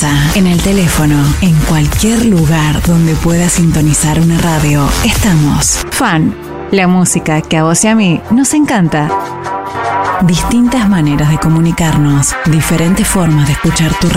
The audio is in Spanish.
casa, en el teléfono, en cualquier lugar donde puedas sintonizar una radio. Estamos. Fan, la música que a vos y a mí nos encanta. Distintas maneras de comunicarnos, diferentes formas de escuchar tu radio.